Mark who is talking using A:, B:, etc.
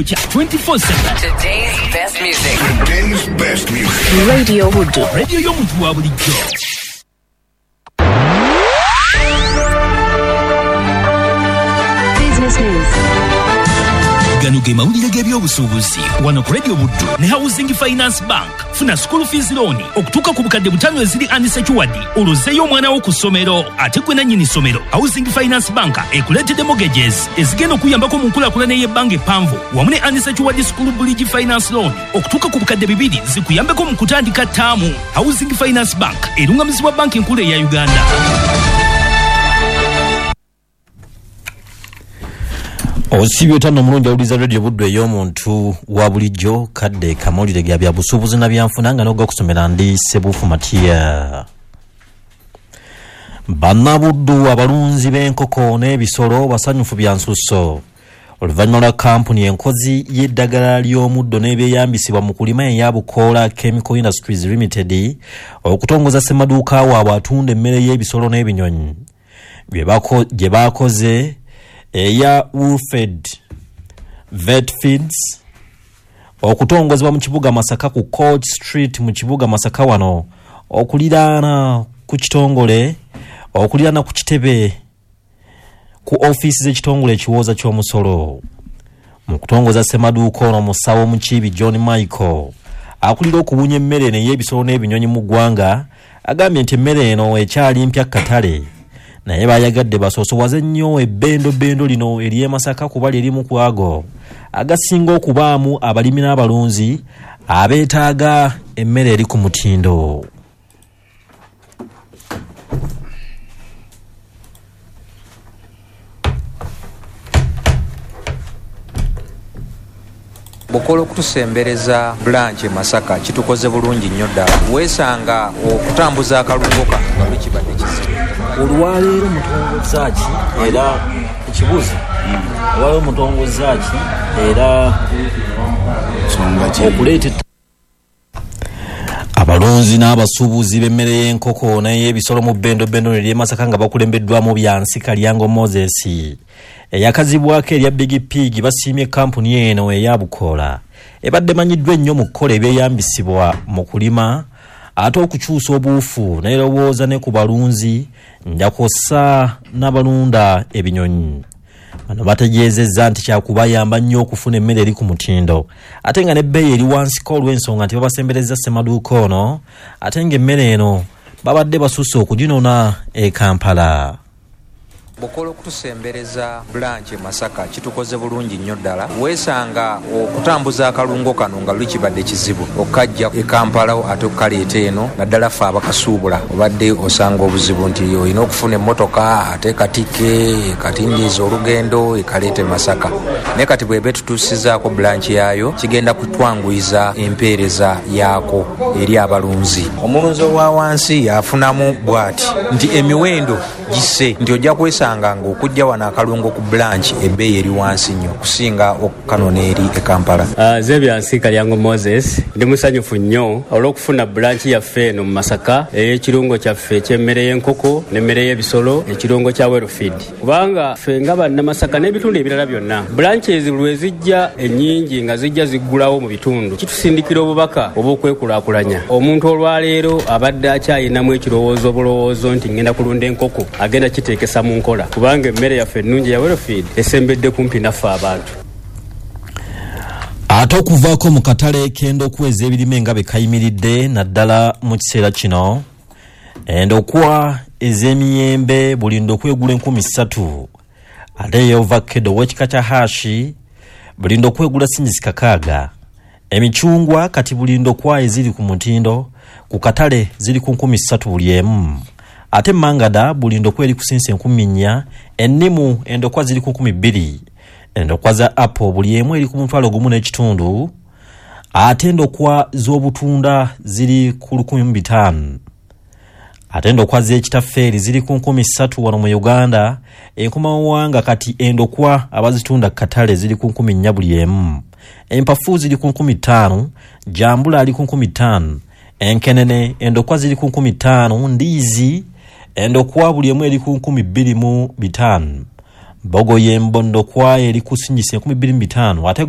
A: 24/7.
B: Today's best music.
C: Today's best music.
A: Radio Hood. Radio y'omuntu wa bulijjo.
D: Business news.
A: Gano ge mawulire g'ebyobusuubuzi wano ku Radio Buddu ne Housing Finance Bank. Funa school fees loan okutuuka ku bukadde 5 eziri unsecured olozzeeyo omwana wo ku ssomero ate gwe nannyini ssomero. Housing Finance Bank ekuleetedde mortgages ezigenda okuyambako mu nkulaakulana y'ebbanga eppanvu wamu ne unsecured school bridge finance loan okutuuka ku bukadde 2 zikuyambeko mu kutandika ttaamu. Housing Finance Bank erungamizibwa banki enkulu eya Uganda.
E: Osibyo tano mulungi awuliza Radio Buddu ey'omuntu wa bulijjo kadde kamawulire ga bya busuubuzi na byanfuna nga n'ogwa kusomera ndi Sebufu Matiya. Bannabuddu abalunzi b'enkoko n'ebisolo basanyufu bya nsusso oluvannyuma lwa kampuni enkozi y'eddagala ly'omuddo n'ebyeyambisibwa mu kulima eya Bukoola Chemical Industries Limited okutongoza ssemaduuka waabwe atunda emmere y'ebisolo n'ebinyonyi gye baakoze eya Woolfed Vet Feeds okutongozebwa mu kibuga Masaka ku Coach Street mu kibuga Masaka wano okuliraana ku kitongole okuliraana ku kitebe ku office z'ekitongole ekiwooza ky'omusolo mu kutongoza ssemaduuka ono musawo Mukiibi John Michael akulira okubunya emmere n'ey'ebisolo n'ebinyonyi mu ggwanga agambye nti emmere eno ekyali mpya katale naye bayagadde basoosowaze nnyo ebbendo lino eriye Masaka kuba lirimu ku ago agasinga okubaamu abalimi n'abalunzi abeetaaga emmere eri ku mutindo.
F: Bukoola okutusembereza branch Masaka kitukoze bulungi nnyo ddala. Weesanga okutambuza akalungo kano nga kibadde kizibu.
E: Olwaleero mutongozaaki era ekibuuzo olwaleero mutongozaaki era okuleeta abalunzi n'abasuubuzi b'emmere y'enkoko n'ey'ebisolo mu bbendo ne Masaka nga bakulembeddwamu Byansi Kalyango Moses eyakazibwako erya Big Pig basiimye kampuni eno eya Bukoola ebadde manyiddwa ennyo mu kukola ebyeyambisibwa mu kulima ate okukyusa obuufu n'erowooza ne ku balunzi njakosa n'abalunda ebinyonyi. Bano bategeezezza nti kyakubayamba nnyo okufuna emmere eri ku mutindo ate nga n'ebbeeyi eri wansiko olw'ensonga nti babasembereza ssemaduuka ono ate ng'emmere eno babadde basusse okuginona e Kampala.
F: Bukoola okutusembereza branch Masaka kitukoze bulungi nnyo ddala. Weesanga okutambuza akalungo kano nga kibadde kizibu okajja e Kampala ate okaleeta eno naddala ffe abakasuubula obadde osanga obuzibu nti olina okufuna emmotoka ate katindiiza olugendo ekaleete Masaka naye kati bwebe tutuusizaako branch yaayo kigenda kutwanguyiza empeereza yaako eri abalunzi. Omulunzi owa wansi yafunamu bw'ati nti emiwendo gisse nti ojja kwesanga nga okujja wano akalungo ku branch ebbeeyi eri wansi nnyo kusinga okukanona eri e Kampala.
G: Ze Byansi Kalyango Moses ndi musanyufu nnyo olw'okufuna branch yaffe eno mu Masaka ey'ekirungo kyaffe eky'emmere y'enkoko n'emmere y'ebisolo ekirungo kya Woolfed kubanga ffe nga bannamasaka n'ebitundu ebirala byonna branches lwe zijja ennyingi nga zijja ziggulawo mu bitundu kitusindikira obubaka obw'okwekulaakulanya. Omuntu olwaleero abadde akyayinamu obulowoozo nti ngenda kulunda enkoko agenda kiteekesa mu nkola kubanga emmere yaffe ennungi ya Woolfed esembedde kumpi naffe abantu.
E: Ate okuvaako mu katale kendo okuweza ebirime nga bekayimiridde naddala mu kiseera kino endokwa ez'emiyembe buli ndokwa egula 3,000 ate ey'ovakkedo w'ekika kya hashi buli ndokwa egula $600. Emicungwa kati buli ndokwa eziri ku mutindo ku katale ziri ku 3,000 buli emu ate mangada buli ndokwa eri ku sinse 4,000 ennimu endokwa ziri ku 2,000 endokwa za apple buli emu eri ku $1.5 ate endokwa z'obutunda ziri ku 1,500 ate endokwa z'ekitaffeeri ziri ku 3,000 wano mu Uganda enkomawanga kati endokwa abazitunda katale ziri ku 1,400 buli emu empafu ziri ku 1,500 jambula ali ku 1,500 enkenene endokwa ziri ku 1,500 ndizi endokwa buli emu eri ku 2,500 bogo yembondo kwa eri kusinyise 2,500 ate